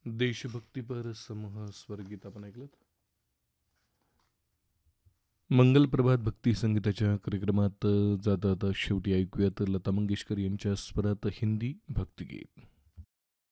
देशभक्तीपर समूह स्वरगीत आपण ऐकलं. मंगल प्रभात भक्ती संगीताच्या कार्यक्रमात जाता आता शेवटी ऐकूयात लता मंगेशकर यांच्या स्वरात हिंदी भक्तिगीत.